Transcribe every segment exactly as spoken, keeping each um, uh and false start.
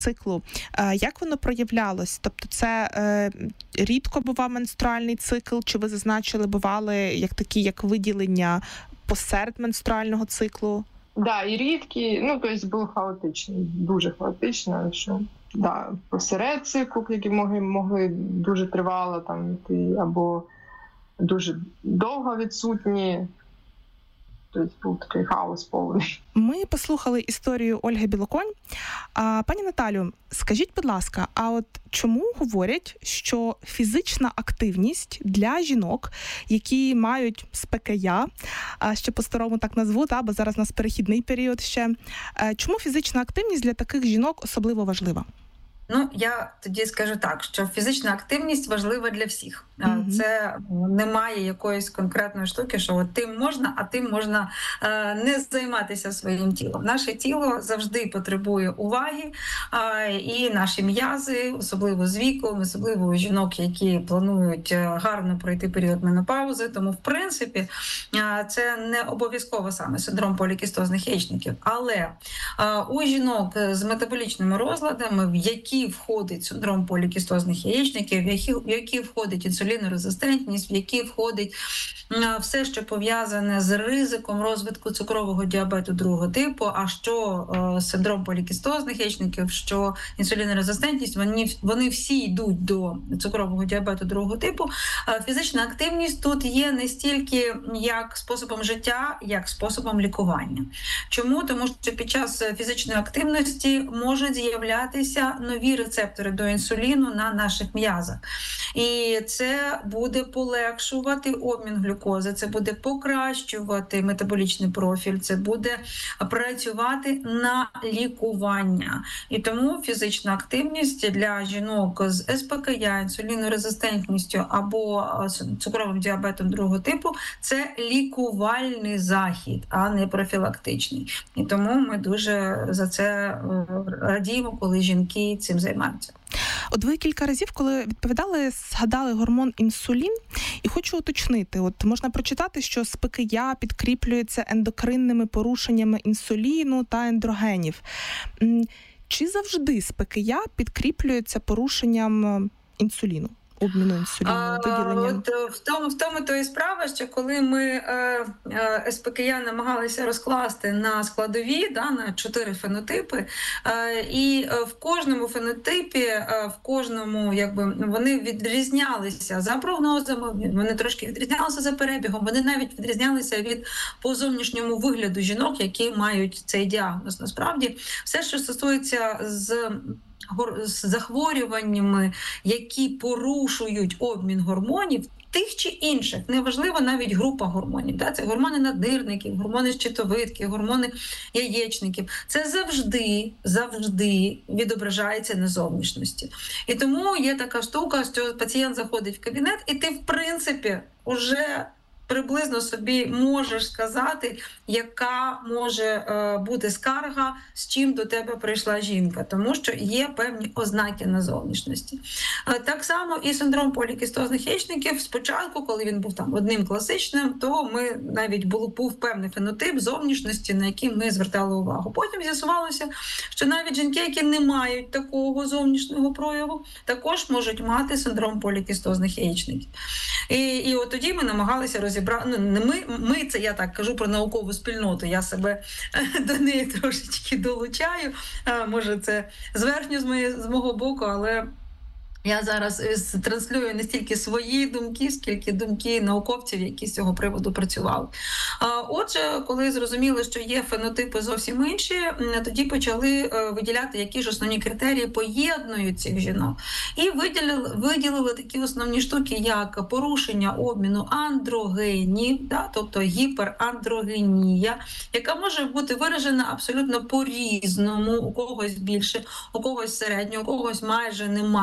циклу, е, як воно проявлялось? Тобто це е, рідко бував менструальний цикл, чи ви зазначили, бували як такі, як виділення посеред менструального циклу? Да, і рідкі, ну, тобто було хаотично, дуже хаотично, що да, посеред циклу, які могли, могли дуже тривало там йти, або дуже довго відсутні. Тобто був такий хаос повний. Ми послухали історію Ольги Білоконь. А, пані Наталю, скажіть, будь ласка, а от чому говорять, що фізична активність для жінок, які мають СПКЯ, а ще по-старому так назву, та, бо зараз у нас перехідний період ще, чому фізична активність для таких жінок особливо важлива? Ну, я тоді скажу так, що фізична активність важлива для всіх. Mm-hmm. Це немає якоїсь конкретної штуки, що от тим можна, а тим можна е, не займатися своїм тілом. Наше тіло завжди потребує уваги, е, і наші м'язи, особливо з віком, особливо у жінок, які планують гарно пройти період менопаузи. Тому, в принципі, е, це не обов'язково саме синдром полікістозних яєчників. Але е, у жінок з метаболічними розладами, в які входить синдром полікістозних яєчників, в які, в які входить інсулінорезистентність, в які входить все, що пов'язане з ризиком розвитку цукрового діабету другого типу, а що е, синдром полікістозних яєчників, що інсулінорезистентність, вони, вони всі йдуть до цукрового діабету другого типу. Е, фізична активність тут є не стільки як способом життя, як способом лікування. Чому? Тому що під час фізичної активності можуть з'являтися нові рецептори до інсуліну на наших м'язах. І це буде полегшувати обмін глюкози, це буде покращувати метаболічний профіль, це буде працювати на лікування. І тому фізична активність для жінок з СПКЯ, інсулінорезистентністю або цукровим діабетом другого типу – це лікувальний захід, а не профілактичний. І тому ми дуже за це радіємо, коли жінки цим займаються. От ви кілька разів, коли відповідали, згадали гормон інсулін, і хочу уточнити, от можна прочитати, що СПКЯ підкріплюється ендокринними порушеннями інсуліну та ендрогенів. Чи завжди СПКЯ підкріплюється порушенням інсуліну? Обміну інсуліну, виділенням? От в тому, в тому то і справа, що коли ми е, е, СПКЯ намагалися розкласти на складові, да, на чотири фенотипи, е, і в кожному фенотипі, е, в кожному, якби, вони відрізнялися за прогнозами, вони трошки відрізнялися за перебігом, вони навіть відрізнялися від по зовнішньому вигляду жінок, які мають цей діагноз. Насправді, все, що стосується з з захворюваннями, які порушують обмін гормонів, тих чи інших, неважливо навіть група гормонів. Да? Це гормони надирників, гормони щитовидки, гормони яєчників. Це завжди, завжди відображається на зовнішності. І тому є така штука, що пацієнт заходить в кабінет, і ти, в принципі, уже приблизно собі можеш сказати, яка може е, бути скарга, з чим до тебе прийшла жінка, тому що є певні ознаки на зовнішності. Е, так само і синдром полікістозних яєчників. Спочатку, коли він був там одним класичним, то ми навіть був, був певний фенотип зовнішності, на який ми звертали увагу. Потім з'ясувалося, що навіть жінки, які не мають такого зовнішнього прояву, також можуть мати синдром полікістозних яєчників. І, і от тоді ми намагалися розібрати. Ну, не ми, ми, це я так кажу про наукову спільноту, я себе до неї трошечки долучаю, може це зверхньо з, моє, з мого боку, але я зараз транслюю не стільки свої думки, скільки думки науковців, які з цього приводу працювали. Отже, коли зрозуміли, що є фенотипи зовсім інші, тоді почали виділяти, які ж основні критерії поєднують цих жінок. І виділили, виділили такі основні штуки, як порушення обміну андрогенів, да, тобто гіперандрогенія, яка може бути виражена абсолютно по-різному, у когось більше, у когось середньо, у когось майже немає зовнішнього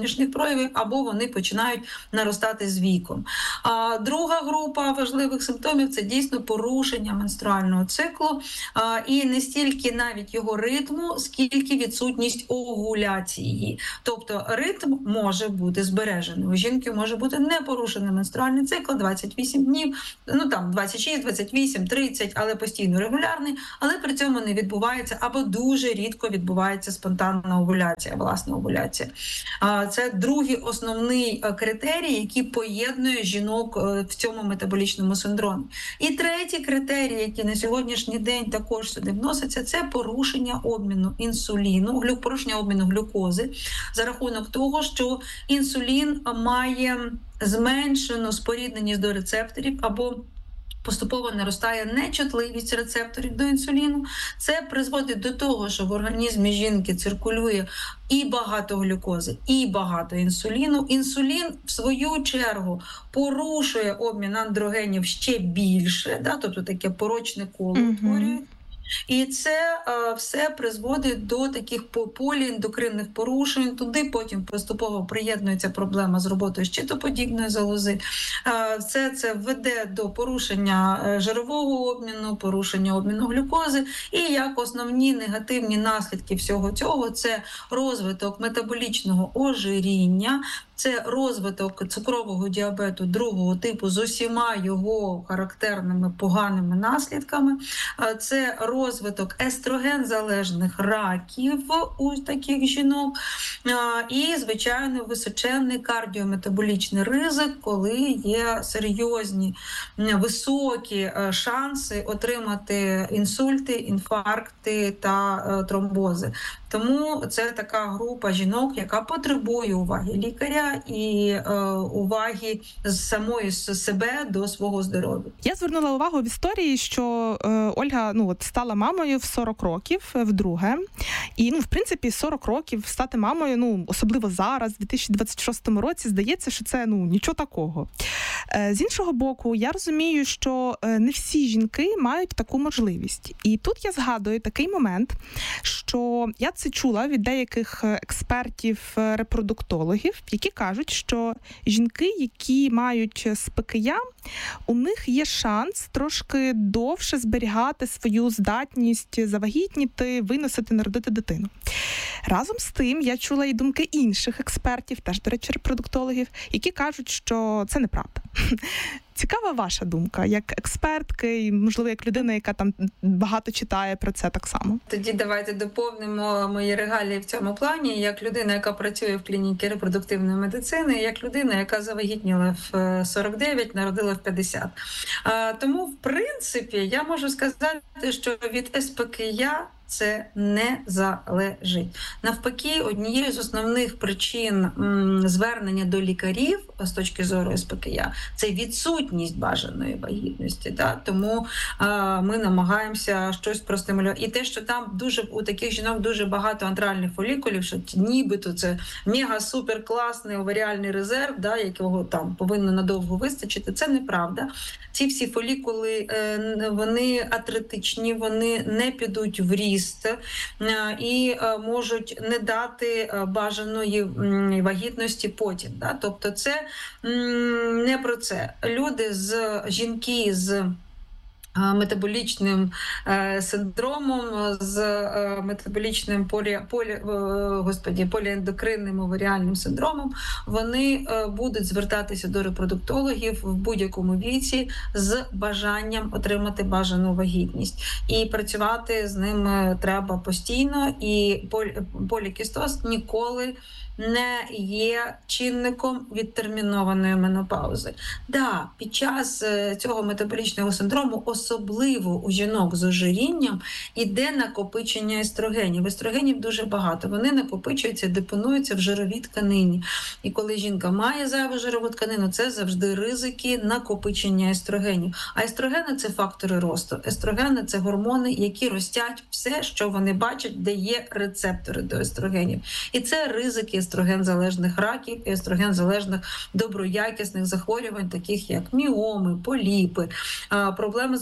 зовнішніх проявів, або вони починають наростати з віком. А друга група важливих симптомів – це дійсно порушення менструального циклу, а, і не стільки навіть його ритму, скільки відсутність овуляції. Тобто ритм може бути збережений. У жінки може бути не порушений менструальний цикл двадцять вісім днів, ну там двадцять шість, двадцять вісім, тридцять, але постійно регулярний, але при цьому не відбувається або дуже рідко відбувається спонтанна овуляція, власна овуляція. Це другий основний критерій, який поєднує жінок в цьому метаболічному синдромі. І третій критерій, який на сьогоднішній день також сюди вноситься, це порушення обміну інсуліну, порушення обміну глюкози за рахунок того, що інсулін має зменшену спорідненість до рецепторів або поступово наростає нечутливість рецепторів до інсуліну. Це призводить до того, що в організмі жінки циркулює і багато глюкози, і багато інсуліну. Інсулін, в свою чергу, порушує обмін андрогенів ще більше, да? Тобто таке порочне коло утворює. Mm-hmm. І це е, все призводить до таких поліендокринних порушень. Туди потім поступово приєднується проблема з роботою щитоподібної залози. Е, все це веде до порушення жирового обміну, порушення обміну глюкози. І як основні негативні наслідки всього цього – це розвиток метаболічного ожиріння, це розвиток цукрового діабету другого типу з усіма його характерними поганими наслідками. Це розвиток естроген-залежних раків у таких жінок. І, звичайно, височенний кардіометаболічний ризик, коли є серйозні, високі шанси отримати інсульти, інфаркти та тромбози. Тому це така група жінок, яка потребує уваги лікаря і е, уваги з самої з себе до свого здоров'я. Я звернула увагу в історії, що е, Ольга ну от стала мамою в сорок років вдруге. І ну в принципі сорок років стати мамою, ну особливо зараз, в дві тисячі двадцять шостому році, здається, що це ну нічого такого. Е, з іншого боку, я розумію, що е, не всі жінки мають таку можливість. І тут я згадую такий момент, що я це чула від деяких експертів-репродуктологів, які кажуть, що жінки, які мають СПКЯ, у них є шанс трошки довше зберігати свою здатність завагітніти, виносити, народити дитину. Разом з тим, я чула і думки інших експертів, теж, до речі, репродуктологів, які кажуть, що це неправда. Цікава ваша думка, як експертки, і, можливо, як людина, яка там багато читає про це так само. Тоді давайте доповнимо мої регалії в цьому плані, як людина, яка працює в клініці репродуктивної медицини, як людина, яка завагітніла в сорок дев'ять, народила в п'ятдесят. Тому, в принципі, я можу сказати, що від СПКЯ це не залежить. Навпаки, однією з основних причин звернення до лікарів з точки зору СПКЯ – це відсутність бажаної вагітності. Да? Тому а, ми намагаємося щось простимулювати. І те, що там дуже у таких жінок дуже багато антральних фолікулів, що нібито це мега-супер-класний оваріальний резерв, да, якого там повинно надовго вистачити, це неправда. Ці всі фолікули, вони атретичні, вони не підуть в ріст і можуть не дати бажаної вагітності потім. Да? Тобто це не про це. Люди з жінки з метаболічним синдромом, з метаболічним полі, полі, господі, поліендокринним оваріальним синдромом, вони будуть звертатися до репродуктологів в будь-якому віці з бажанням отримати бажану вагітність. І працювати з ними треба постійно, і полікістоз ніколи не є чинником відтермінованої менопаузи. Да, під час цього метаболічного синдрому, особливо у жінок з ожирінням, іде накопичення естрогенів. Естрогенів дуже багато. Вони накопичуються, депонуються в жировій тканині. І коли жінка має зайву жирову тканину, це завжди ризики накопичення естрогенів. А естрогени – це фактори росту. Естрогени – це гормони, які ростять все, що вони бачать, де є рецептори до естрогенів. І це ризики естроген-залежних раків і естроген-залежних доброякісних захворювань, таких як міоми, поліпи, проблеми з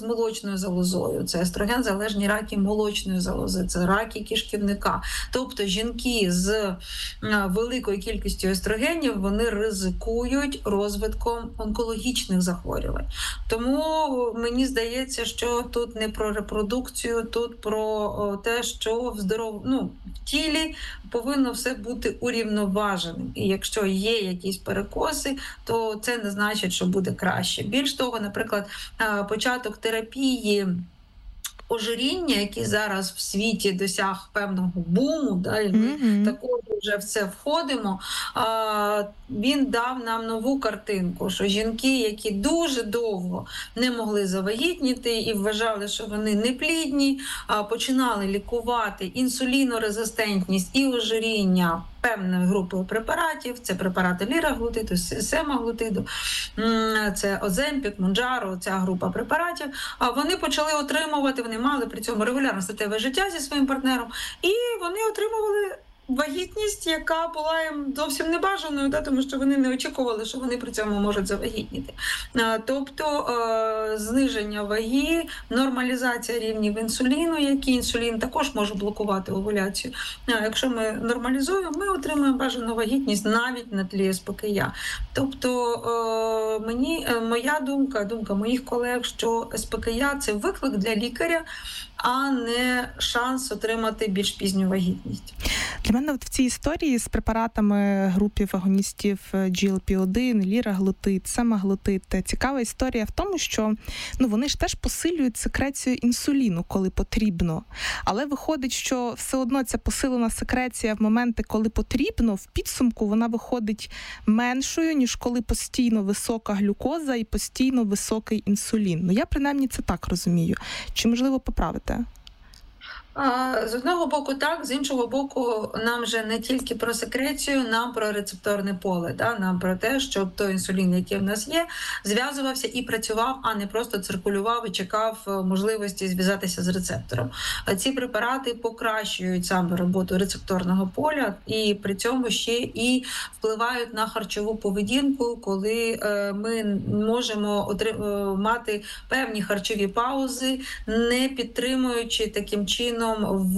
молочною залозою, це естроген-залежні раки молочної залози, це раки кишківника. Тобто жінки з великою кількістю естрогенів, вони ризикують розвитком онкологічних захворювань. Тому мені здається, що тут не про репродукцію, тут про те, що в здоров... ну, в тілі повинно все бути урівноваженим. І якщо є якісь перекоси, то це не значить, що буде краще. Більш того, наприклад, початок терапії ожиріння, який зараз в світі досяг певного буму, да, і ми mm-hmm. також вже в це входимо, а, він дав нам нову картинку, що жінки, які дуже довго не могли завагітніти і вважали, що вони неплідні, а, починали лікувати інсулінорезистентність і ожиріння певною групою препаратів, це препарати ліраглутиду, семаглутиду, це Оземпік, Монджаро, ця група препаратів. А вони почали отримувати, вони мали при цьому регулярне статеве життя зі своїм партнером, і вони отримували вагітність, яка була їм зовсім небажаною, да, тому що вони не очікували, що вони при цьому можуть завагітніти. Тобто зниження ваги, нормалізація рівнів інсуліну, який інсулін також може блокувати овуляцію. Якщо ми нормалізуємо, ми отримуємо бажану вагітність навіть на тлі ес пе ка я. Тобто мені, моя думка, думка моїх колег, що ес пе ка я – це виклик для лікаря, а не шанс отримати більш пізню вагітність. Для мене от в цій історії з препаратами групів агоністів джі ел пі один, ліраглутид, семаглутид, цікава історія в тому, що ну, вони ж теж посилюють секрецію інсуліну, коли потрібно. Але виходить, що все одно ця посилена секреція в моменти, коли потрібно, в підсумку вона виходить меншою, ніж коли постійно висока глюкоза і постійно високий інсулін. Ну, я принаймні це так розумію. Чи можливо поправити? З одного боку так, з іншого боку, нам вже не тільки про секрецію, нам про рецепторне поле, да? Нам про те, щоб той інсулін, який в нас є, зв'язувався і працював, а не просто циркулював і чекав можливості зв'язатися з рецептором. Ці препарати покращують саме роботу рецепторного поля і при цьому ще і впливають на харчову поведінку, коли ми можемо мати певні харчові паузи, не підтримуючи таким чином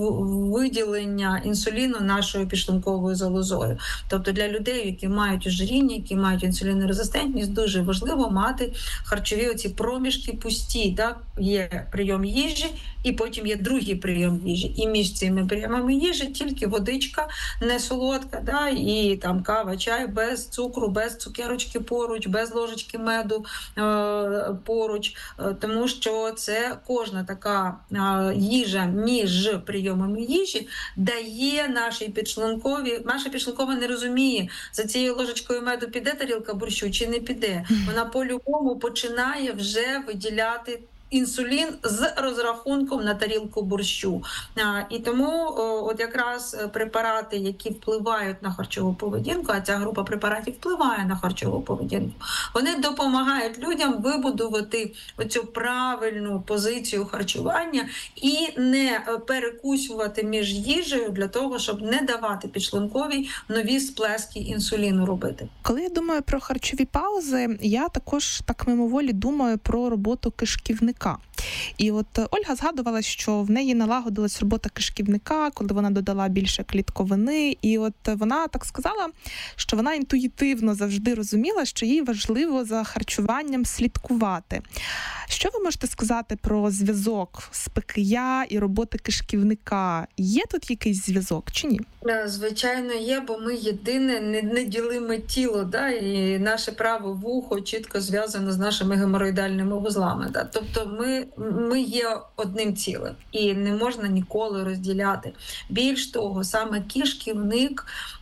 виділення інсуліну нашою підшлунковою залозою. Тобто для людей, які мають ожиріння, які мають інсулінорезистентність, дуже важливо мати харчові оці проміжки пусті. Так? Є прийом їжі, і потім є другий прийом їжі. І між цими прийомами їжі тільки водичка, не солодка, да? І там кава, чай без цукру, без цукерочки поруч, без ложечки меду е- поруч. Е- тому що це кожна така е- їжа між прийомами їжі дає нашій підшлунковій, наша підшлункова не розуміє, за цією ложечкою меду піде тарілка борщу чи не піде. Вона по-любому починає вже виділяти інсулін з розрахунком на тарілку борщу. І тому от якраз препарати, які впливають на харчову поведінку, а ця група препаратів впливає на харчову поведінку, вони допомагають людям вибудувати оцю правильну позицію харчування і не перекусувати між їжею для того, щоб не давати підшлунковій нові сплески інсуліну робити. Коли я думаю про харчові паузи, я також так мимоволі думаю про роботу кишківника. І от Ольга згадувала, що в неї налагодилась робота кишківника, коли вона додала більше клітковини. І от вона так сказала, що вона інтуїтивно завжди розуміла, що їй важливо за харчуванням слідкувати. Що ви можете сказати про зв'язок з пе ка я і роботи кишківника? Є тут якийсь зв'язок чи ні? Звичайно, є, бо ми єдине неділиме тіло, да? І наше праве вухо чітко зв'язано з нашими геморроїдальними вузлами. Да? Тобто ми, ми є одним цілим і не можна ніколи розділяти. Більш того, саме кишківник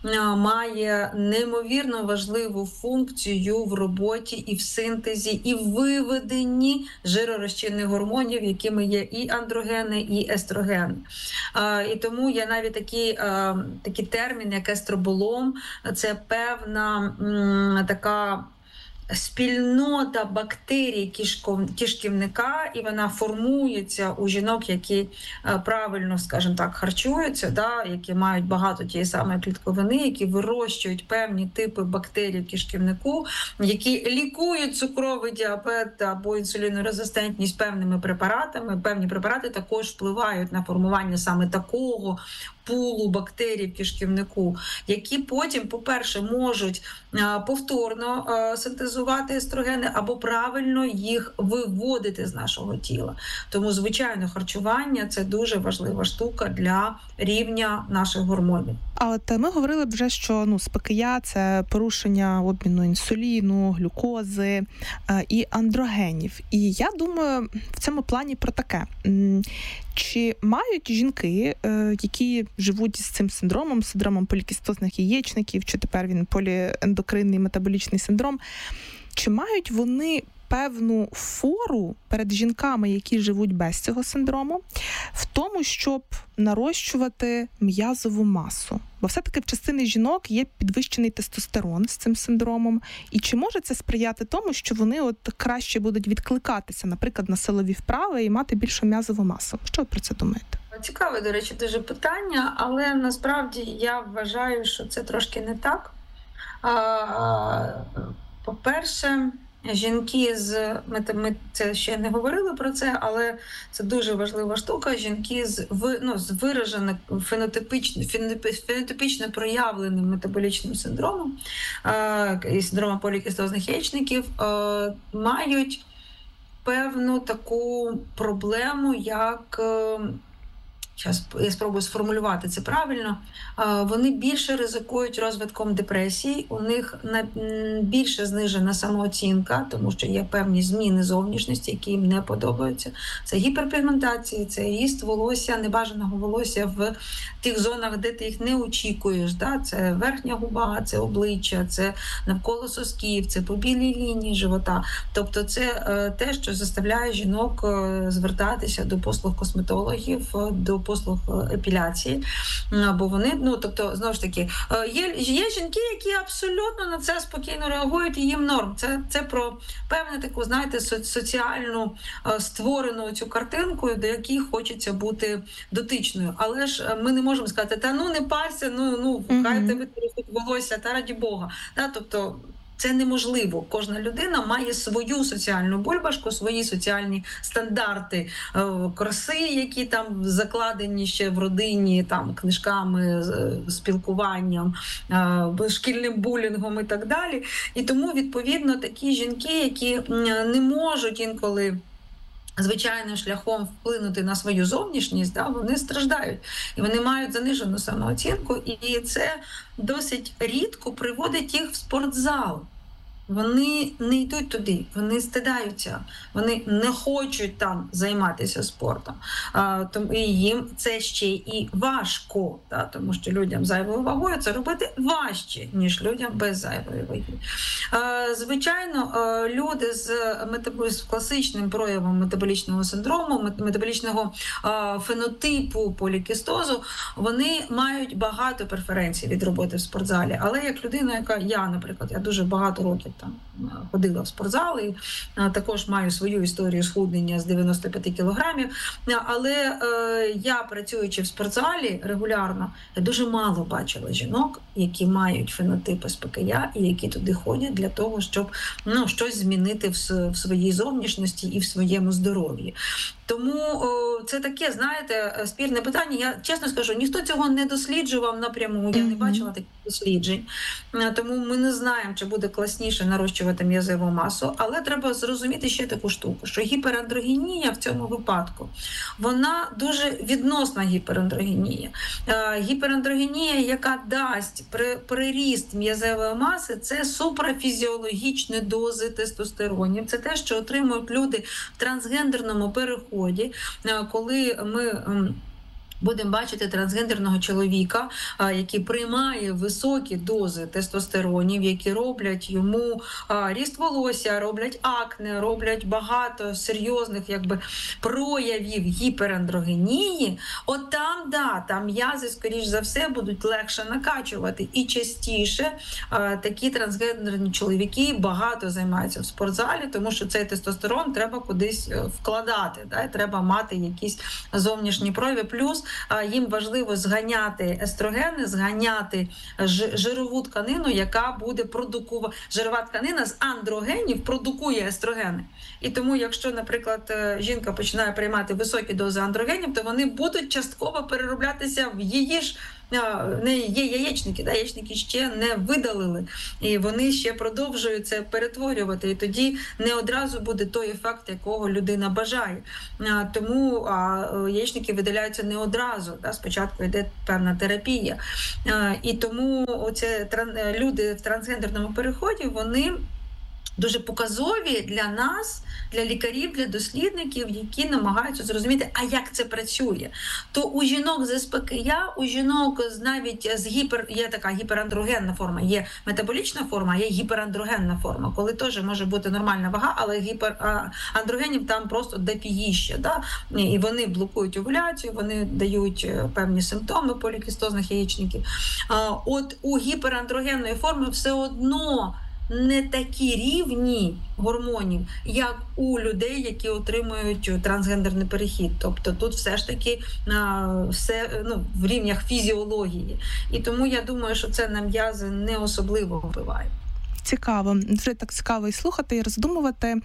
має неймовірно важливу функцію в роботі і в синтезі, і в виведенні жиророзчинних гормонів, якими є і андрогени, і естрогени. І тому є навіть такий, такий термін, як естроболом. Це певна така спільнота бактерій кишківника, і вона формується у жінок, які правильно, скажімо так, харчуються, да, які мають багато тієї самої клітковини, які вирощують певні типи бактерій в кишківнику, які лікують цукровий діабет або інсулінорезистентність певними препаратами. Певні препарати також впливають на формування саме такого пулу бактерій в кишківнику, які потім, по-перше, можуть повторно синтезувати естрогени або правильно їх виводити з нашого тіла. Тому, звичайно, харчування – це дуже важлива штука для рівня наших гормонів. А от ми говорили вже, що ну, СПКЯ – це порушення обміну інсуліну, глюкози е, і андрогенів. І я думаю в цьому плані про таке. Чи мають жінки, е, які живуть з цим синдромом, синдромом полікістозних яєчників, чи тепер він поліендокринний метаболічний синдром, чи мають вони певну фору перед жінками, які живуть без цього синдрому, в тому, щоб нарощувати м'язову масу? Бо все-таки в частини жінок є підвищений тестостерон з цим синдромом. І чи може це сприяти тому, що вони от краще будуть відкликатися, наприклад, на силові вправи і мати більшу м'язову масу? Що ви про це думаєте? Цікаве, до речі, дуже питання, але насправді я вважаю, що це трошки не так. По-перше, жінки з ми це ще не говорили про це, але це дуже важлива штука. Жінки з ну, з вираженим фенотипічно, фенотипічно проявленим метаболічним синдромом і синдромом полікістозних яєчників мають певну таку проблему, як Зараз я спробую сформулювати це правильно. Вони більше ризикують розвитком депресії, у них більше знижена самооцінка, тому що є певні зміни зовнішності, які їм не подобаються. Це гіперпігментація, це ріст волосся, небажаного волосся в тих зонах, де ти їх не очікуєш. Да? Це верхня губа, це обличчя, це навколо сосків, це по білій лінії живота. Тобто це те, що заставляє жінок звертатися до послуг косметологів, до послуг епіляції, бо вони, ну, тобто, знову ж таки, є, є жінки, які абсолютно на це спокійно реагують, і їм норм. Це, це про певну таку, знаєте, соціальну створену цю картинку, до якій хочеться бути дотичною. Але ж ми не можемо сказати, та ну не парся, ну, ну хай тебе ростуть волосся, та раді Бога. Та, тобто, це неможливо. Кожна людина має свою соціальну бульбашку, свої соціальні стандарти краси, які там закладені ще в родині, там книжками, спілкуванням, шкільним булінгом і так далі. І тому, відповідно, такі жінки, які не можуть інколи звичайним шляхом вплинути на свою зовнішність, да, вони страждають. І вони мають занижену самооцінку, і це досить рідко приводить їх в спортзал. Вони не йдуть туди, вони стидаються, вони не хочуть там займатися спортом. А, тому і їм це ще і важко, та, тому що людям з зайвою вагою це робити важче, ніж людям без зайвої ваги. А, звичайно, люди з, метабо... з класичним проявом метаболічного синдрому, метаболічного а, фенотипу полікістозу, вони мають багато преференцій від роботи в спортзалі. Але як людина, яка я, наприклад, я дуже багато років там ходила в спортзал і також маю свою історію схуднення з дев'яносто п'ять кілограмів. Але е, я, працюючи в спортзалі регулярно, я дуже мало бачила жінок, які мають фенотип СПКЯ і які туди ходять для того, щоб ну, щось змінити в, в своїй зовнішності і в своєму здоров'ї. Тому о, це таке, знаєте, спірне питання. Я чесно скажу, ніхто цього не досліджував напряму, я не бачила таких досліджень. Тому ми не знаємо, чи буде класніше нарощувати м'язову масу. Але треба зрозуміти ще таку штуку, що гіперандрогенія в цьому випадку, вона дуже відносна гіперандрогенія. Гіперандрогенія, яка дасть приріст м'язової маси, це супрафізіологічні дози тестостеронів. Це те, що отримують люди в трансгендерному переході, коли ми будемо бачити трансгендерного чоловіка, який приймає високі дози тестостеронів, які роблять йому ріст волосся, роблять акне, роблять багато серйозних якби проявів гіперандрогенії. От там, да, там м'язи, скоріш за все, будуть легше накачувати. І частіше такі трансгендерні чоловіки багато займаються в спортзалі, тому що цей тестостерон треба кудись вкладати, да? Треба мати якісь зовнішні прояви. Плюс їм важливо зганяти естрогени, зганяти жирову тканину, яка буде продукувати. Жирова тканина з андрогенів продукує естрогени. І тому, якщо, наприклад, жінка починає приймати високі дози андрогенів, то вони будуть частково перероблятися в її ж не є яєчники, да, яєчники ще не видалили, і вони ще продовжують це перетворювати, і тоді не одразу буде той ефект, якого людина бажає. Тому яєчники видаляються не одразу, да, спочатку йде певна терапія. І тому оце, люди в трансгендерному переході, вони дуже показові для нас, для лікарів, для дослідників, які намагаються зрозуміти, а як це працює. То у жінок з ес пе ка я, у жінок з навіть з гіпер, є така гіперандрогенна форма, є метаболічна форма, є гіперандрогенна форма, коли теж може бути нормальна вага, але гіперандрогенів там просто допіїще, да? І вони блокують овуляцію, вони дають певні симптоми полікістозних яєчників. От у гіперандрогенної форми все одно не такі рівні гормонів, як у людей, які отримують трансгендерний перехід. Тобто тут все ж таки все ну, в рівнях фізіології. І тому я думаю, що це на м'язи не особливо впливає. Цікаво, дуже так цікаво і слухати, і роздумувати.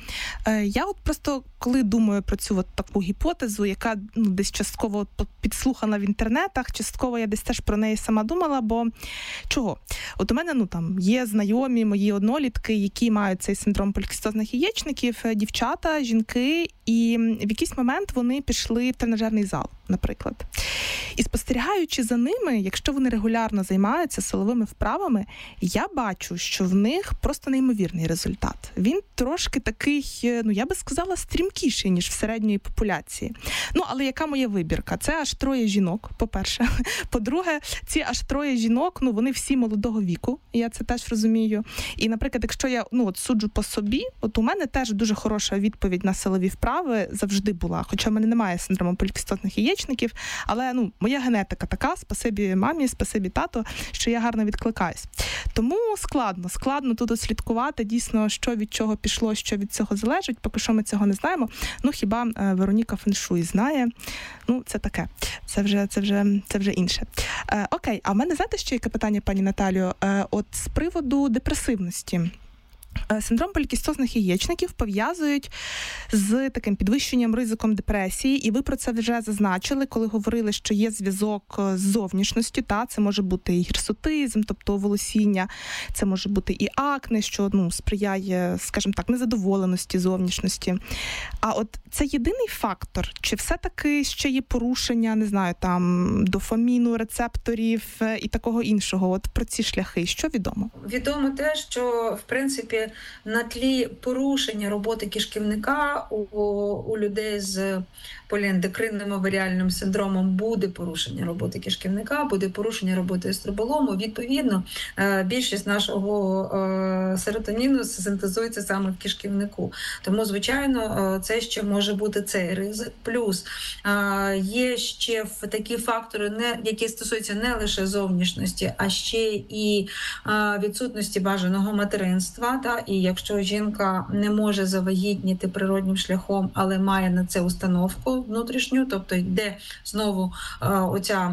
Я от просто, коли думаю про цю от таку гіпотезу, яка ну, десь частково підслухана в інтернетах, частково я десь теж про неї сама думала, бо чого? От у мене ну, там, є знайомі мої однолітки, які мають цей синдром полікістозних яєчників, дівчата, жінки, і в якийсь момент вони пішли в тренажерний зал, наприклад. І спостерігаючи за ними, якщо вони регулярно займаються силовими вправами, я бачу, що в них просто неймовірний результат. Він трошки такий, ну я би сказала, стрімкіший, ніж в середньої популяції. Ну, але яка моя вибірка? Це аж троє жінок, по-перше. По-друге, ці аж троє жінок, ну вони всі молодого віку, я це теж розумію. І, наприклад, якщо я ну, от суджу по собі, от у мене теж дуже хороша відповідь на силові вправи завжди була. Хоча в мене немає синдрому полікістозних яєчників, але ну, моя генетика така, спасибі мамі, спасибі тато, що я гарно відкликаюсь. Тому складно, складно тут слідкувати дійсно, що від чого пішло, що від цього залежить. Поки що ми цього не знаємо. Ну, хіба Вероніка Феншуй знає. Ну, це таке. Це вже, це вже, це вже інше. Е, окей, а в мене, знаєте, ще яке питання, пані Наталію? Е, от з приводу депресивності. Синдром полікістозних яєчників пов'язують з таким підвищенням ризиком депресії, і ви про це вже зазначили, коли говорили, що є зв'язок з зовнішністю, та це може бути і гірсутизм, тобто волосіння, це може бути і акне, що ну, сприяє, скажімо так, незадоволеності зовнішності. А от це єдиний фактор, чи все-таки ще є порушення, не знаю, там, дофаміну, рецепторів і такого іншого? От про ці шляхи, що відомо? Відомо те, що, в принципі, на тлі порушення роботи кишківника у, у людей з поліендокринним оваріальним синдромом буде порушення роботи кишківника, буде порушення роботи естроболому. Відповідно, більшість нашого серотоніну синтезується саме в кишківнику. Тому, звичайно, це ще може бути цей ризик. Плюс є ще такі фактори, які стосуються не лише зовнішності, а ще і відсутності бажаного материнства. І якщо жінка не може завагітніти природнім шляхом, але має на це установку внутрішню, тобто йде знову оця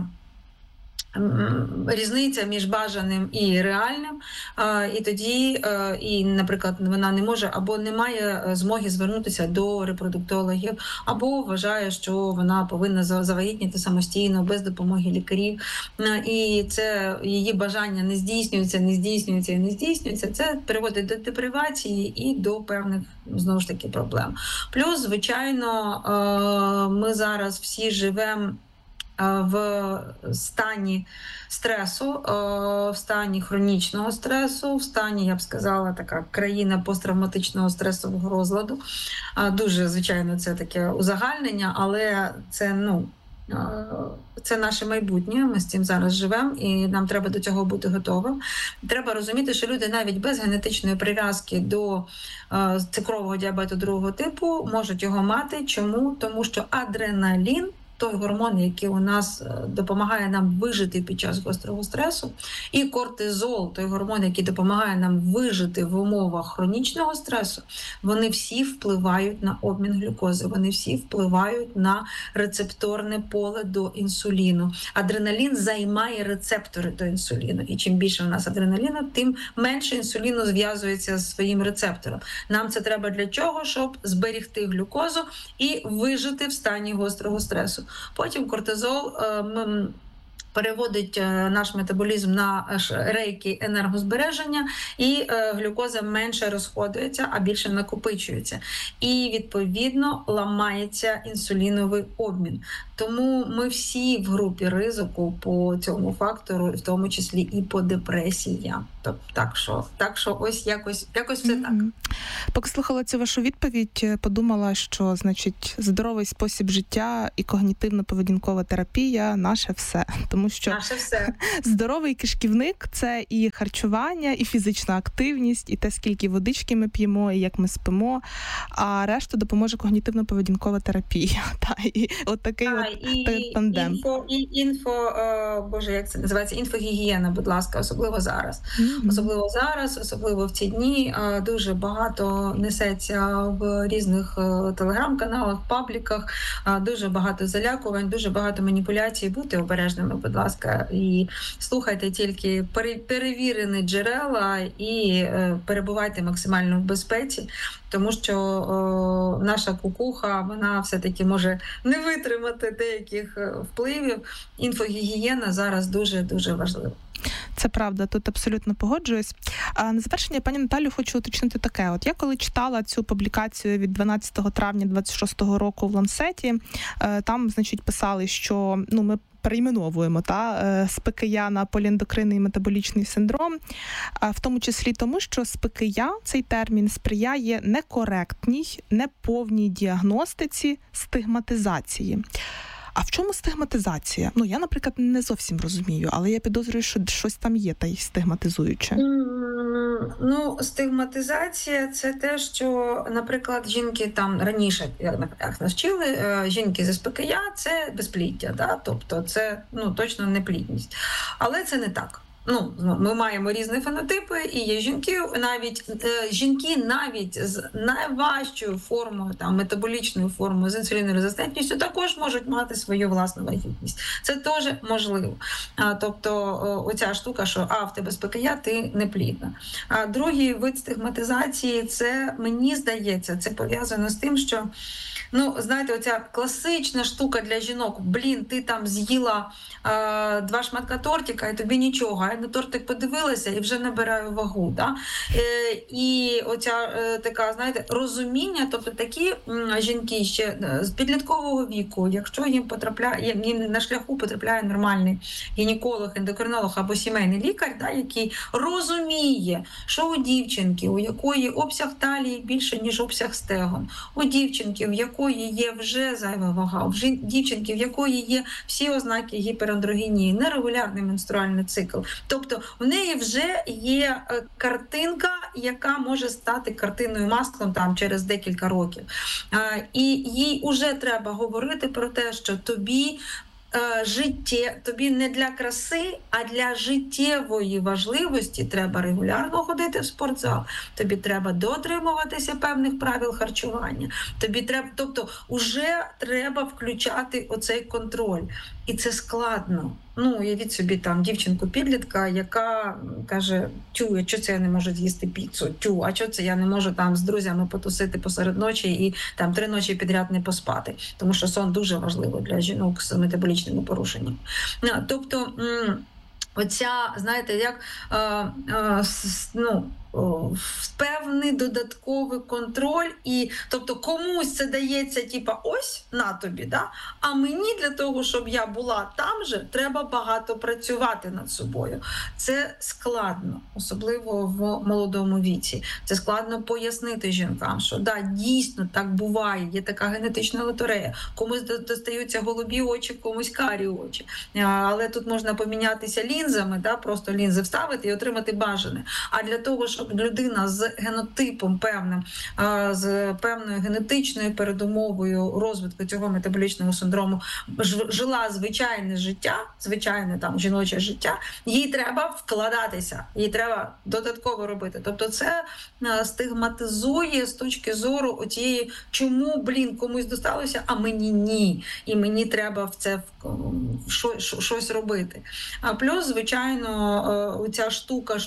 різниця між бажаним і реальним, і тоді, і, наприклад, вона не може або не має змоги звернутися до репродуктологів, або вважає, що вона повинна завагітніти самостійно, без допомоги лікарів, і це її бажання не здійснюється, не здійснюється і не здійснюється. Це приводить до депривації і до певних, знову ж таки, проблем. Плюс, звичайно, ми зараз всі живемо в стані стресу, в стані хронічного стресу, в стані, я б сказала, така країна посттравматичного стресового розладу. Дуже, звичайно, це таке узагальнення, але це, ну, це наше майбутнє, ми з цим зараз живемо, і нам треба до цього бути готовим. Треба розуміти, що люди навіть без генетичної прив'язки до цукрового діабету другого типу можуть його мати. Чому? Тому що адреналін, той гормон, який у нас допомагає нам вижити під час гострого стресу, і кортизол, той гормон, який допомагає нам вижити в умовах хронічного стресу, вони всі впливають на обмін глюкози, вони всі впливають на рецепторне поле до інсуліну. Адреналін займає рецептори до інсуліну, і чим більше у нас адреналіну, тим менше інсуліну зв'язується з своїм рецептором. Нам це треба для чого? Щоб зберегти глюкозу і вижити в стані гострого стресу. Потім кортизол переводить наш метаболізм на рейки енергозбереження, і глюкоза менше розходується, а більше накопичується. І, відповідно, ламається інсуліновий обмін. Тому ми всі в групі ризику по цьому фактору, в тому числі і по депресіям. Тобто, так що, так що ось якось, якось все так. Поки слухала цю вашу відповідь, подумала, що, значить, здоровий спосіб життя і когнітивно-поведінкова терапія – наше все. Тому що наше все. Здоровий кишківник – це і харчування, і фізична активність, і те, скільки водички ми п'ємо, і як ми спимо, а решту допоможе когнітивно-поведінкова терапія. Та, і от такий а, от і, тандем. Інфо, і, інфо, о, боже, як це називається? Інфогігієна, будь ласка, особливо зараз. Mm-hmm. Особливо зараз, особливо в ці дні. Дуже багато несеться в різних телеграм-каналах, пабліках, дуже багато залякувань, дуже багато маніпуляцій. Будьте обережними, будь ласка, і слухайте тільки перевірені джерела і перебувайте максимально в безпеці, тому що о, наша кукуха, вона все-таки може не витримати деяких впливів. Інфогігієна зараз дуже-дуже важлива. Це правда, тут абсолютно погоджуюсь. А на завершення, пані Наталю, хочу уточнити таке. От я коли читала цю публікацію від дванадцятого травня двадцять шостого року в Ланцеті, там, значить, писали, що ну ми перейменовуємо та СПКЯ на поліендокринний метаболічний синдром, в тому числі тому, що СПКЯ, цей термін, сприяє некоректній, неповній діагностиці, стигматизації. А в чому стигматизація? Ну, я, наприклад, не зовсім розумію, але я підозрюю, що щось там є та й стигматизуюче. Mm, ну, стигматизація – це те, що, наприклад, жінки там раніше, як нас вчили, жінки з СПКЯ – це безпліддя, да? Тобто це ну, точно не плідність. Але це не так. Ну, ми маємо різні фенотипи, і є жінки, навіть е, жінки навіть з найважчою формою, там, метаболічною формою, з інсулінорезистентністю також можуть мати свою власну вагітність. Це теж можливо. А, тобто о, оця штука, що а, в тебе СПКЯ, ти не плідна. А другий вид стигматизації, це, мені здається, це пов'язано з тим, що ну, знаєте, оця класична штука для жінок, блін, ти там з'їла е, два шматка тортика, і тобі нічого, а я на тортик подивилася і вже набираю вагу. Да? Е, і оця е, така, знаєте, розуміння, тобто такі м, жінки ще з підліткового віку, якщо їм потрапляє, їм на шляху потрапляє нормальний гінеколог, ендокринолог або сімейний лікар, да, який розуміє, що у дівчинки, у якої обсяг талії більше, ніж обсяг стегон, у дівчинки, в якої є вже зайва вага, у дівчинки, в якої є всі ознаки гіперандрогенії, нерегулярний менструальний цикл. Тобто у неї вже є картинка, яка може стати картиною маслом там через декілька років. І їй вже треба говорити про те, що тобі життя, тобі не для краси, а для життєвої важливості треба регулярно ходити в спортзал, тобі треба дотримуватися певних правил харчування, тобі треба, тобто вже треба включати оцей контроль. І це складно. Ну, уявіть собі там дівчинку-підлітка, яка каже, тю, а чого це я не можу з'їсти піцу? Тю, а чого це я не можу там з друзями потусити посеред ночі і там три ночі підряд не поспати? Тому що сон дуже важливий для жінок з метаболічними порушеннями. Тобто, оця, знаєте, як, е, е, ну, певний додатковий контроль, і тобто комусь це дається, типа, ось на тобі, да? А мені для того, щоб я була там же, треба багато працювати над собою. Це складно, особливо в молодому віці. Це складно пояснити жінкам, що да, дійсно так буває, є така генетична лотерея. Комусь достаються голубі очі, комусь карі очі. Але тут можна помінятися лінзами, да? Просто лінзи вставити і отримати бажане. А для того, щоб людина з генотипом певним, з певною генетичною передумовою розвитку цього метаболічного синдрому жила звичайне життя, звичайне там жіноче життя, їй треба вкладатися, їй треба додатково робити. Тобто це стигматизує з точки зору оцієї, чому, блін, комусь досталося, а мені ні. І мені треба в це щось робити. А плюс, звичайно, ця штука,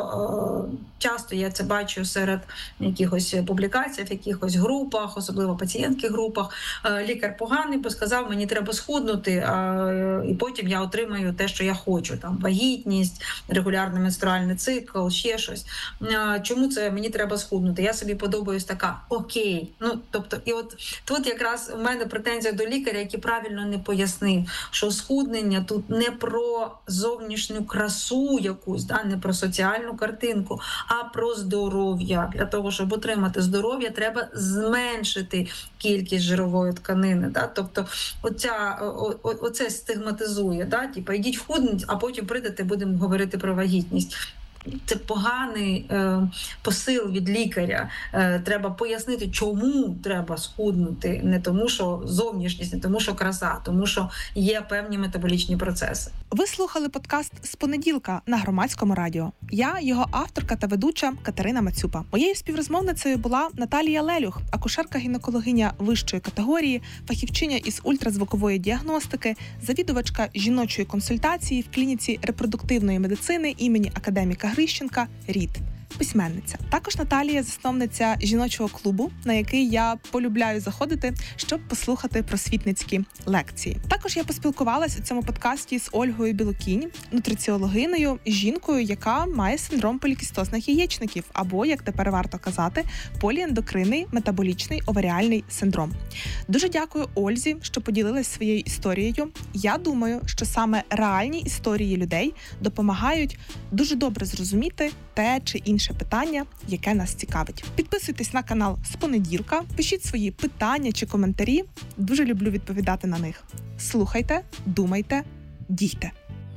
що часто я це бачу серед якихось публікацій, в якихось групах, особливо пацієнтських групах. Лікар поганий, бо сказав, мені треба схуднути, і потім я отримаю те, що я хочу. Там вагітність, регулярний менструальний цикл, ще щось. Чому це мені треба схуднути? Я собі подобаюсь така, окей. Ну, тобто, і от тут якраз у мене претензія до лікаря, який правильно не пояснив, що схуднення тут не про зовнішню красу якусь, да, не про соціальну картинку, а про здоров'я. Для того, щоб отримати здоров'я, треба зменшити кількість жирової тканини. Да? Тобто оця, о, о, оце стигматизує. Да? Типа, йдіть худніть, а потім прийдете, будемо говорити про вагітність. Це поганий е, посил від лікаря. Е, треба пояснити, чому треба схуднути. Не тому, що зовнішність, не тому, що краса, а тому, що є певні метаболічні процеси. Ви слухали подкаст «З понеділка» на Громадському радіо. Я, його авторка та ведуча Катерина Мацюпа. Моєю співрозмовницею була Наталія Лелюх, акушерка-гінекологиня вищої категорії, фахівчиня із ультразвукової діагностики, завідувачка жіночої консультації в клініці репродуктивної медицини імені академіка Грищенка «Рід». Письменниця. Також Наталія – засновниця жіночого клубу, на який я полюбляю заходити, щоб послухати просвітницькі лекції. Також я поспілкувалася у цьому подкасті з Ольгою Білокінь, нутриціологинею, жінкою, яка має синдром полікістозних яєчників, або, як тепер варто казати, поліендокринний метаболічний оваріальний синдром. Дуже дякую Ользі, що поділилась своєю історією. Я думаю, що саме реальні історії людей допомагають дуже добре зрозуміти те чи інше питання, яке нас цікавить. Підписуйтесь на канал «З понеділка», пишіть свої питання чи коментарі. Дуже люблю відповідати на них. Слухайте, думайте, дійте.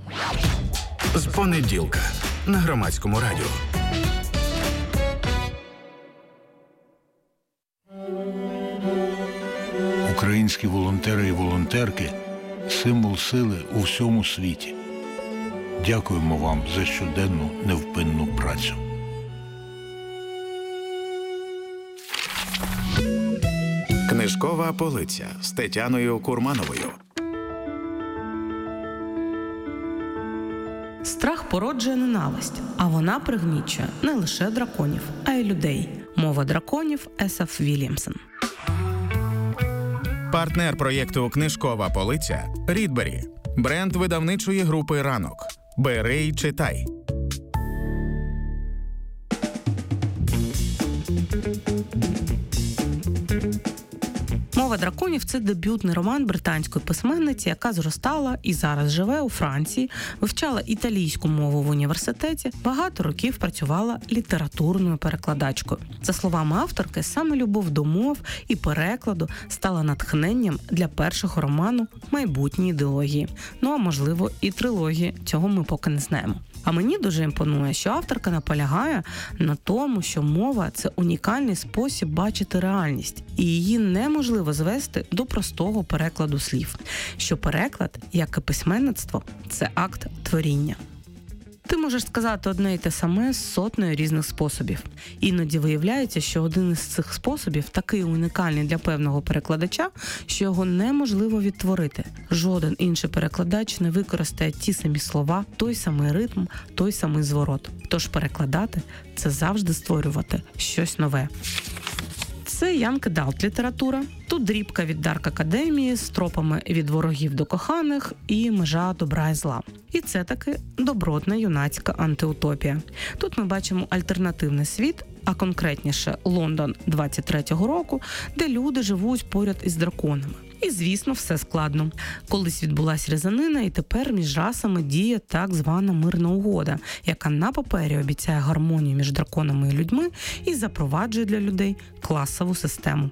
«З понеділка» на Громадському радіо. Українські волонтери і волонтерки – символ сили у всьому світі. Дякуємо вам за щоденну невпинну працю. Книжкова полиця з Тетяною Курмановою. Страх породжує ненависть, а вона пригнічує не лише драконів, а й людей. Мова драконів Есаф Вільямсон. Партнер проєкту «Книжкова полиця» – Рідбері. Бренд видавничої групи «Ранок». Бери й читай. «Мова драконів» – це дебютний роман британської письменниці, яка зростала і зараз живе у Франції, вивчала італійську мову в університеті, багато років працювала літературною перекладачкою. За словами авторки, саме любов до мов і перекладу стала натхненням для першого роману майбутньої ідеології. Ну, а можливо, і трилогії. Цього ми поки не знаємо. А мені дуже імпонує, що авторка наполягає на тому, що мова – це унікальний спосіб бачити реальність, і її неможливо звести до простого перекладу слів. Що переклад, як і письменництво, це акт творіння. Ти можеш сказати одне й те саме з сотнею різних способів. Іноді виявляється, що один із цих способів такий унікальний для певного перекладача, що його неможливо відтворити. Жоден інший перекладач не використає ті самі слова, той самий ритм, той самий зворот. Тож перекладати – це завжди створювати щось нове. Це Янг Адалт література. Тут дрібка від Дарк Академії з тропами від ворогів до коханих і межа добра і зла. І це таки добротна юнацька антиутопія. Тут ми бачимо альтернативний світ, а конкретніше Лондон двадцять третього року, де люди живуть поряд із драконами. І, звісно, все складно. Колись відбулася різанина, і тепер між расами діє так звана мирна угода, яка на папері обіцяє гармонію між драконами і людьми і запроваджує для людей класову систему.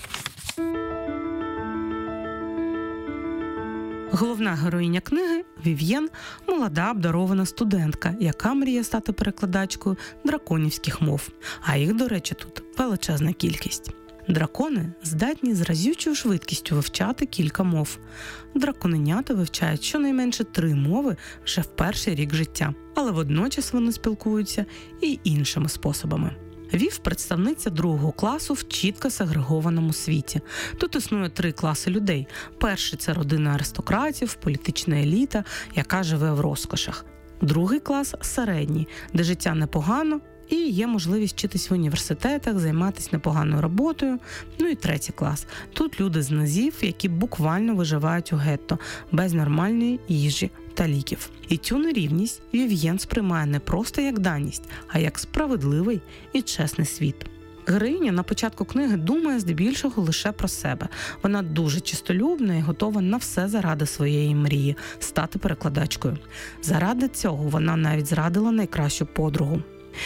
Головна героїня книги – Вів'єн, молода обдарована студентка, яка мріє стати перекладачкою драконівських мов. А їх, до речі, тут величезна кількість. Дракони здатні з разючою швидкістю вивчати кілька мов. Драконенята вивчають щонайменше три мови вже в перший рік життя, але водночас вони спілкуються і іншими способами. Вів – представниця другого класу в чітко сегрегованому світі. Тут існує три класи людей. Перший – це родина аристократів, політична еліта, яка живе в розкошах. Другий клас – середній, де життя непогано, і є можливість вчитись в університетах, займатися непоганою роботою. Ну і третій клас. Тут люди з низів, які буквально виживають у гетто, без нормальної їжі та ліків. І цю нерівність Вів'єн сприймає не просто як даність, а як справедливий і чесний світ. Героїня на початку книги думає здебільшого лише про себе. Вона дуже чистолюбна і готова на все заради своєї мрії – стати перекладачкою. Заради цього вона навіть зрадила найкращу подругу.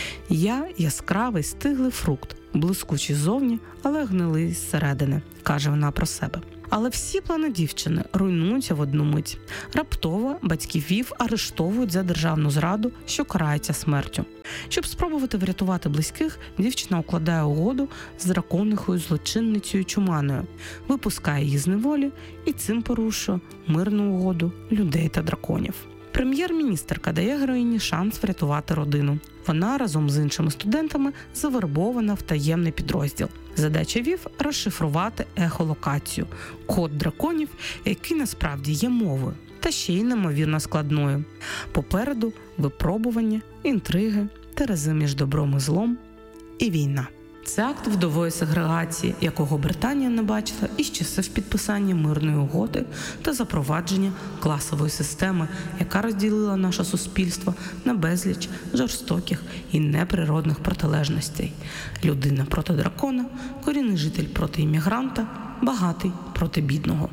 «Я – яскравий, стиглий фрукт, блискучий ззовні, але гнилий зсередини», – каже вона про себе. Але всі плани дівчини руйнуються в одну мить. Раптово батьків Вів арештовують за державну зраду, що карається смертю. Щоб спробувати врятувати близьких, дівчина укладає угоду з драконихою злочинницею Чуманою, випускає її з неволі і цим порушує мирну угоду людей та драконів. Прем'єр-міністерка дає героїні шанс врятувати родину. Вона разом з іншими студентами завербована в таємний підрозділ. Задача Вів – розшифрувати ехолокацію – код драконів, який насправді є мовою, та ще й неймовірно складною. Попереду – випробування, інтриги, терези між добром і злом і війна. Це акт вдової сегрегації, якого Британія не бачила із часів підписання мирної угоди та запровадження класової системи, яка розділила наше суспільство на безліч жорстоких і неприродних протилежностей. Людина проти дракона, корінний житель проти іммігранта, багатий проти бідного.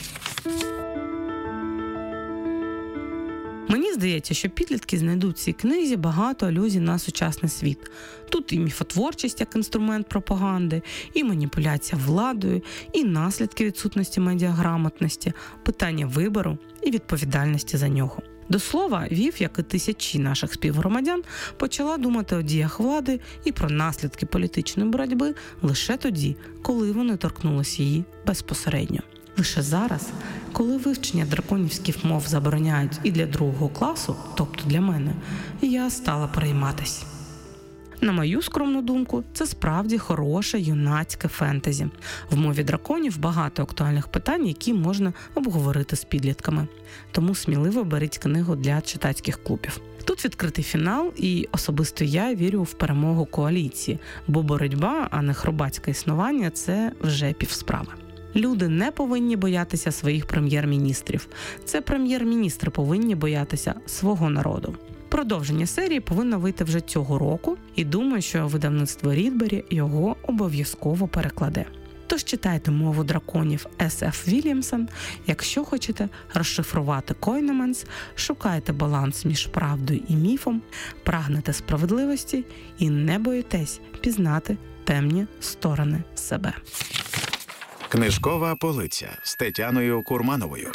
Мені здається, що підлітки знайдуть в цій книзі багато алюзій на сучасний світ. Тут і міфотворчість як інструмент пропаганди, і маніпуляція владою, і наслідки відсутності медіаграмотності, питання вибору і відповідальності за нього. До слова, Вів, як і тисячі наших співгромадян, почала думати о діях влади і про наслідки політичної боротьби лише тоді, коли вони торкнулися її безпосередньо. Лише зараз, коли вивчення драконівських мов забороняють і для другого класу, тобто для мене, я стала перейматись. На мою скромну думку, це справді хороше юнацьке фентезі. В мові драконів багато актуальних питань, які можна обговорити з підлітками. Тому сміливо беріть книгу для читацьких клубів. Тут відкритий фінал, і особисто я вірю в перемогу коаліції, бо боротьба, а не хробацьке існування – це вже півсправи. Люди не повинні боятися своїх прем'єр-міністрів. Це прем'єр-міністри повинні боятися свого народу. Продовження серії повинно вийти вже цього року, і думаю, що видавництво Рідбері його обов'язково перекладе. Тож читайте «Мову драконів» Ес Еф Вільямсон, якщо хочете розшифрувати Койнеманс, шукаєте баланс між правдою і міфом, прагнете справедливості і не боїтесь пізнати темні сторони себе. Книжкова полиця з Тетяною Курмановою.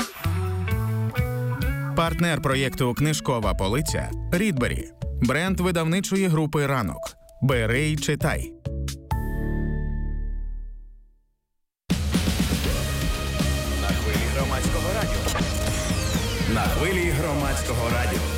Партнер проєкту «Книжкова полиця» – Рідбері. Бренд видавничої групи «Ранок». Бери й читай. На хвилі громадського радіо. На хвилі громадського радіо.